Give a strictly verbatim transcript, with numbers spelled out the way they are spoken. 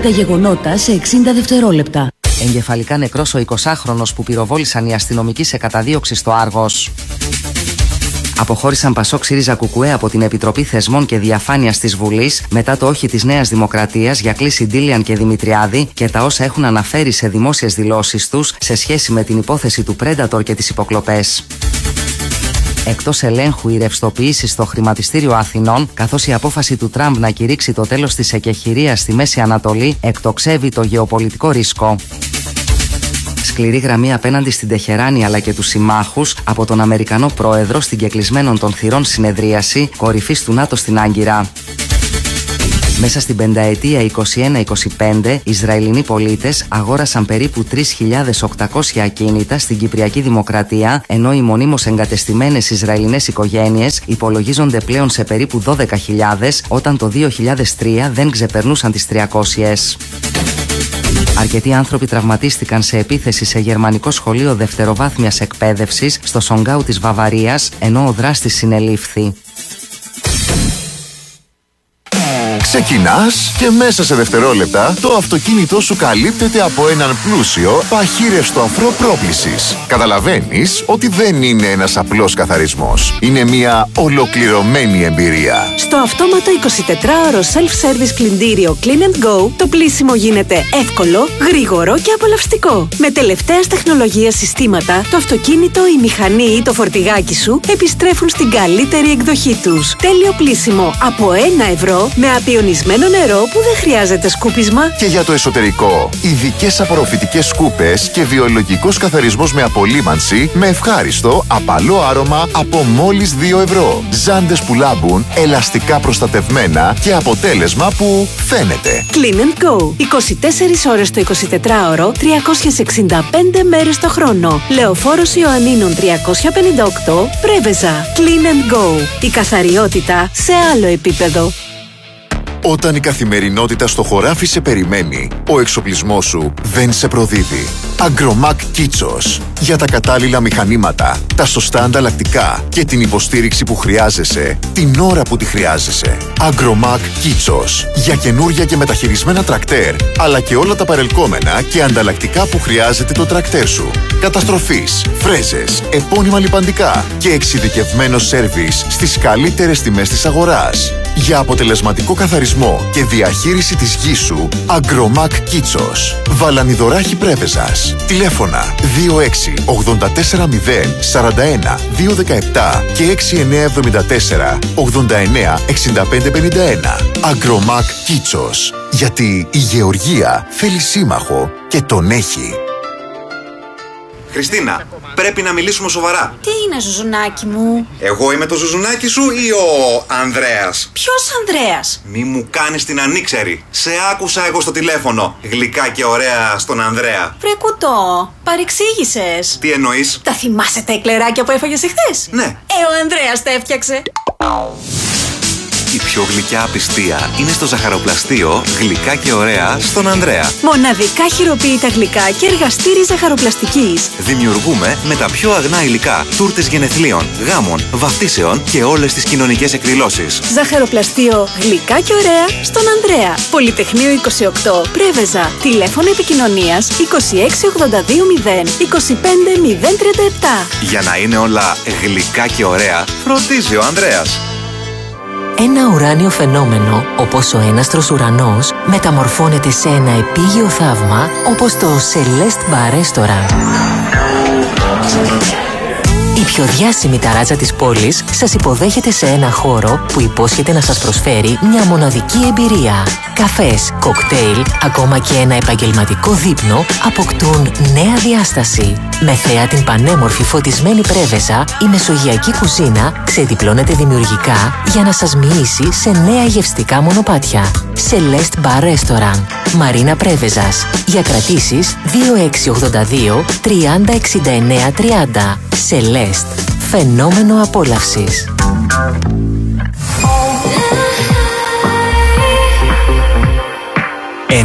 Τα γεγονότα σε εξήντα δευτερόλεπτα. Εγκεφαλικά νεκρός ο εικοσάχρονος που πυροβόλησαν οι αστυνομικοί σε καταδίωξη στο Άργος. Αποχώρησαν Πασόκ ΣΥΡΙΖΑ Κουκουέ από την Επιτροπή Θεσμών και Διαφάνειας της Βουλής μετά το όχι της Νέας Δημοκρατίας για κλίση Ντίλιαν και Δημητριάδη και τα όσα έχουν αναφέρει σε δημόσιες δηλώσεις τους σε σχέση με την υπόθεση του Predator και τις υποκλοπές. Εκτός ελέγχου οι ρευστοποιήσεις στο χρηματιστήριο Αθηνών, καθώς η απόφαση του Τραμπ να κηρύξει το τέλος της εκεχηρίας στη Μέση Ανατολή εκτοξεύει το γεωπολιτικό ρίσκο. Σκληρή γραμμή απέναντι στην Τεχεράνη αλλά και τους συμμάχους από τον Αμερικανό πρόεδρο στην κεκλεισμένων των θυρών συνεδρίαση κορυφής του ΝΑΤΟ στην Άγκυρα. Μέσα στην πενταετία είκοσι ένα είκοσι πέντε, Ισραηλινοί πολίτες αγόρασαν περίπου τρεις χιλιάδες οκτακόσια ακίνητα στην Κυπριακή Δημοκρατία, ενώ οι μονίμως εγκατεστημένες Ισραηλινές οικογένειες υπολογίζονται πλέον σε περίπου δώδεκα χιλιάδες, όταν το δύο χιλιάδες τρία δεν ξεπερνούσαν τις τριακόσιες. Αρκετοί άνθρωποι τραυματίστηκαν σε επίθεση σε γερμανικό σχολείο δευτεροβάθμιας εκπαίδευσης στο Σονγκάου της Βαβαρίας, ενώ ο δράστης συνελήφθη. Ξεκινάς και μέσα σε δευτερόλεπτα το αυτοκίνητό σου καλύπτεται από έναν πλούσιο παχύρευστο αφρό πρόπλησης. Καταλαβαίνεις ότι δεν είναι ένας απλός καθαρισμός. Είναι μια ολοκληρωμένη εμπειρία. Στο αυτόματο εικοσιτετράωρο self-service πλυντήριο Clean and Go, το πλύσιμο γίνεται εύκολο, γρήγορο και απολαυστικό. Με τελευταίας τεχνολογίας συστήματα, το αυτοκίνητο, η μηχανή ή το φορτηγάκι σου επιστρέφουν στην καλύτερη εκδοχή τους. Τέλειο πλύσιμο από ένα ευρώ με απειονισμένο νερό που δεν χρειάζεται σκούπισμα. Και για το εσωτερικό, ειδικές απορροφητικές σκούπες και βιολογικός καθαρισμός με απολύμανση με ευχάριστο, απαλό άρωμα από μόλις δύο ευρώ. Ζάντες που λάμπουν, ελαστικά προστατευμένα και αποτέλεσμα που φαίνεται. Clean and Go. είκοσι τέσσερις ώρες το εικοσιτετράωρο, τριακόσιες εξήντα πέντε μέρες το χρόνο. Λεωφόρος Ιωαννίνων τριακόσια πενήντα οκτώ, Πρέβεζα. Clean and Go. Η καθαριότητα σε άλλο επίπεδο. Όταν η καθημερινότητα στο χωράφι σε περιμένει, ο εξοπλισμός σου δεν σε προδίδει. Agromac Kitsos. Για τα κατάλληλα μηχανήματα, τα σωστά ανταλλακτικά και την υποστήριξη που χρειάζεσαι, την ώρα που τη χρειάζεσαι. Agromac Kitsos. Για καινούρια και μεταχειρισμένα τρακτέρ, αλλά και όλα τα παρελκόμενα και ανταλλακτικά που χρειάζεται το τρακτέρ σου. Καταστροφής, φρέζες, επώνυμα λιπαντικά και εξειδικευμένο σέρβις στις καλύτερες τιμές της αγοράς. Για αποτελεσματικό καθαρισμό και διαχείριση της γης σου, Agromac Kitsos. Βαλανιδωράχη Πρέβεζας. Τηλέφωνα δύο έξι ογδόντα τέσσερα μηδέν σαράντα ένα διακόσια δεκαεπτά και έξι εννιά εβδομήντα τέσσερα ογδόντα εννιά εξήντα πέντε πενήντα ένα. Agromac Kitsos. Γιατί η γεωργία θέλει σύμμαχο και τον έχει. Χριστίνα, πρέπει να μιλήσουμε σοβαρά. Τι είναι, ζουζουνάκι μου? Εγώ είμαι το ζουζουνάκι σου ή ο Ανδρέας? Ποιος Ανδρέας? Μη μου κάνεις την ανήξερη. Σε άκουσα εγώ στο τηλέφωνο. Γλυκά και ωραία στον Ανδρέα. Βρε κουτό, παρεξήγησες. Τι εννοείς? Τα θυμάσαι τα εκλεράκια που έφαγες εχθές? Ναι. Ε, ο Ανδρέας τα έφτιαξε. Η πιο γλυκιά απιστία είναι στο ζαχαροπλαστείο Γλυκά και ωραία στον Ανδρέα. Μοναδικά χειροποίητα γλυκά και εργαστήρι ζαχαροπλαστικής. Δημιουργούμε με τα πιο αγνά υλικά τούρτες γενεθλίων, γάμων, βαφτίσεων και όλες τις κοινωνικές εκδηλώσεις. Ζαχαροπλαστείο Γλυκά και ωραία στον Ανδρέα. Πολυτεχνείο είκοσι οκτώ, Πρέβεζα. Τηλέφωνο επικοινωνίας είκοσι έξι ογδόντα δύο μηδέν είκοσι πέντε μηδέν τριάντα επτά. Για να είναι όλα γλυκά και ωραία, φροντίζει ο Ανδρέας. Ένα ουράνιο φαινόμενο, όπως ο έναστρος ουρανός, μεταμορφώνεται σε ένα επίγειο θαύμα, όπως το Celeste Bar Restaurant. Η πιο διάσημη ταράτσα της πόλης σας υποδέχεται σε ένα χώρο που υπόσχεται να σας προσφέρει μια μοναδική εμπειρία. Καφές, κοκτέιλ, ακόμα και ένα επαγγελματικό δείπνο αποκτούν νέα διάσταση. Με θέα την πανέμορφη φωτισμένη Πρέβεζα, η μεσογειακή κουζίνα ξεδιπλώνεται δημιουργικά για να σας μοιήσει σε νέα γευστικά μονοπάτια. Celeste Bar Restaurant, Μαρίνα Πρέβεζας. Για κρατήσεις δύο έξι ογδόντα δύο τριάντα εξήντα εννέα τριάντα. Celeste. Φαινόμενο απόλαυσης.